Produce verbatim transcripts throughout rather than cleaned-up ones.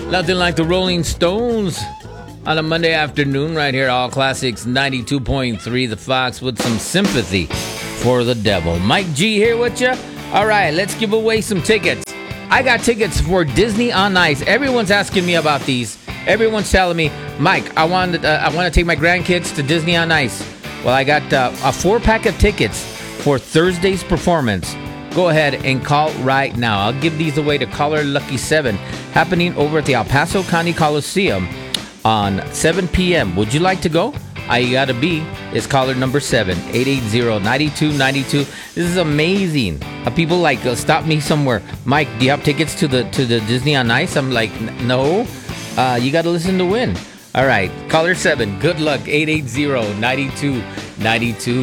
Nothing like the Rolling Stones on a Monday afternoon right here at All Classics ninety-two point three The Fox with some sympathy for the devil. Mike G here with you. All right, let's give away some tickets. I got tickets for Disney on Ice. Everyone's asking me about these. Everyone's telling me, Mike, I want uh, I want to take my grandkids to Disney on Ice. Well, I got uh, a four-pack of tickets for Thursday's performance. Go ahead and call right now. I'll give these away to caller Lucky seven, happening over at the El Paso County Coliseum on seven p.m. Would you like to go? All you gotta be is caller number seven, eight eight zero, nine two nine two. This is amazing. Uh, people like uh, stop me somewhere. Mike, do you have tickets to the to the Disney on Ice? I'm like, no. Uh, you gotta listen to win. All right, caller seven. Good luck. eight eight zero, nine two nine two.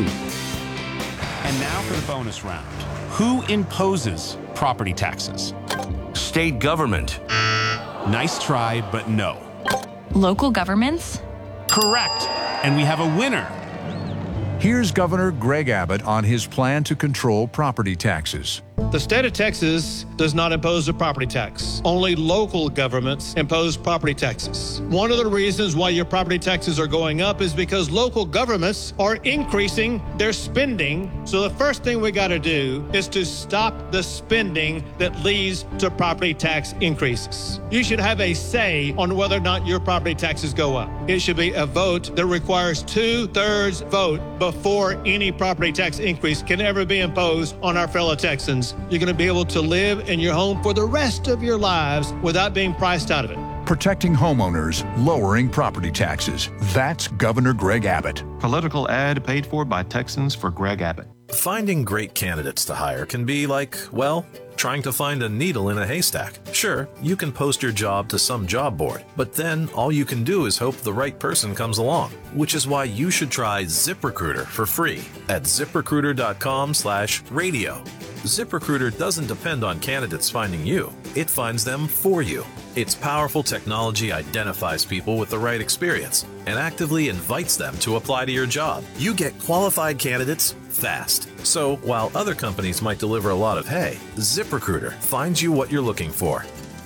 And now for the bonus round. Who imposes property taxes? State government. Nice try, but no. Local governments? Correct. And we have a winner. Here's Governor Greg Abbott on his plan to control property taxes. The state of Texas does not impose a property tax. Only local governments impose property taxes. One of the reasons why your property taxes are going up is because local governments are increasing their spending. So the first thing we got to do is to stop the spending that leads to property tax increases. You should have a say on whether or not your property taxes go up. It should be a vote that requires two-thirds vote before any property tax increase can ever be imposed on our fellow Texans. You're going to be able to live in your home for the rest of your lives without being priced out of it. Protecting homeowners, lowering property taxes. That's Governor Greg Abbott. Political ad paid for by Texans for Greg Abbott. Finding great candidates to hire can be like, well, trying to find a needle in a haystack. Sure, you can post your job to some job board, but then all you can do is hope the right person comes along, which is why you should try ZipRecruiter for free at ZipRecruiter.com slash radio. ZipRecruiter doesn't depend on candidates finding you. It finds them for you. Its powerful technology identifies people with the right experience and actively invites them to apply to your job. You get qualified candidates fast. So while other companies might deliver a lot of hay, ZipRecruiter finds you what you're looking for.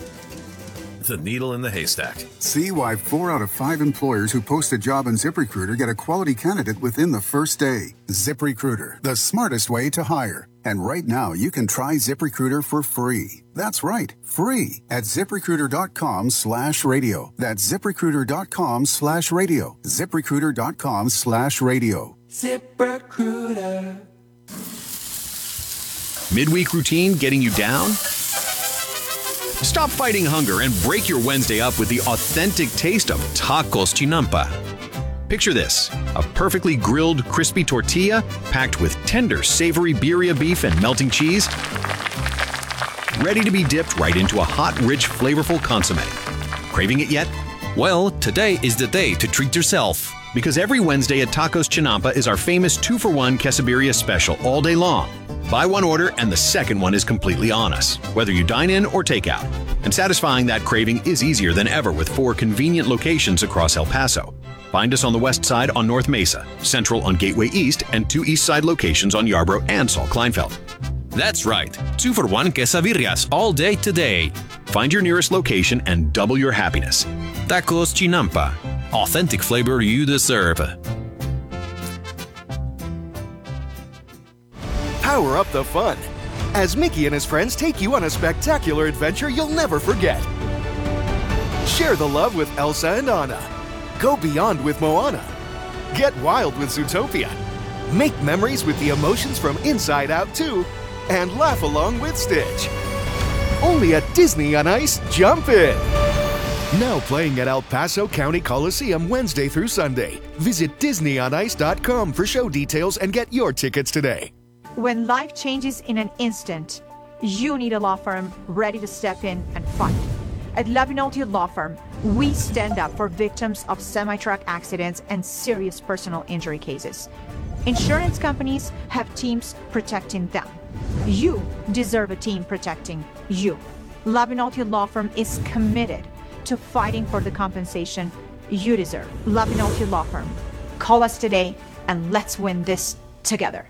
The needle in the haystack. See why four out of five employers who post a job on ZipRecruiter get a quality candidate within the first day. ZipRecruiter, the smartest way to hire. And right now, you can try ZipRecruiter for free. That's right, free at ZipRecruiter.com slash radio. That's ZipRecruiter.com slash radio. ZipRecruiter.com slash radio. ZipRecruiter. Midweek routine getting you down? Stop fighting hunger and break your Wednesday up with the authentic taste of Tacos Chinampa. Picture this, a perfectly grilled, crispy tortilla packed with tender, savory birria beef and melting cheese, ready to be dipped right into a hot, rich, flavorful consomme. Craving it yet? Well, today is the day to treat yourself. Because every Wednesday at Tacos Chinampa is our famous two for one quesadilla special all day long. Buy one order and the second one is completely on us, whether you dine in or take out. And satisfying that craving is easier than ever with four convenient locations across El Paso. Find us on the west side on North Mesa, central on Gateway East, and two east side locations on Yarborough and Saul Kleinfeld. That's right, two for one quesadillas all day today. Find your nearest location and double your happiness. Tacos Chinampa, authentic flavor you deserve. Power up the fun as Mickey and his friends take you on a spectacular adventure you'll never forget. Share the love with Elsa and Anna. Go beyond with Moana. Get wild with Zootopia. Make memories with the emotions from Inside Out two. And laugh along with Stitch. Only at Disney on Ice, jump in! Now playing at El Paso County Coliseum Wednesday through Sunday. Visit Disney on Ice dot com for show details and get your tickets today. When life changes in an instant, you need a law firm ready to step in and fight. At Labinoti Law Firm, we stand up for victims of semi-truck accidents and serious personal injury cases. Insurance companies have teams protecting them. You deserve a team protecting you. Labinoti Law Firm is committed to fighting for the compensation you deserve. Labinoti Law Firm. Call us today and let's win this together.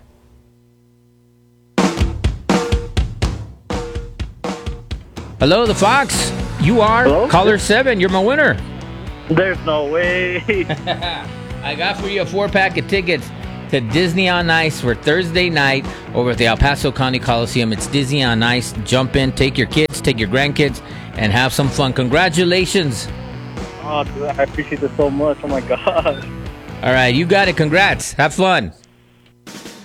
Hello, the Fox. You are? Hello? Caller seven, you're my winner. There's no way. I got for you a four-pack of tickets to Disney on Ice for Thursday night over at the El Paso County Coliseum. It's Disney on Ice. Jump in, take your kids, take your grandkids, and have some fun. Congratulations. Oh, dude, I appreciate this so much. Oh, my gosh. All right, you got it. Congrats. Have fun.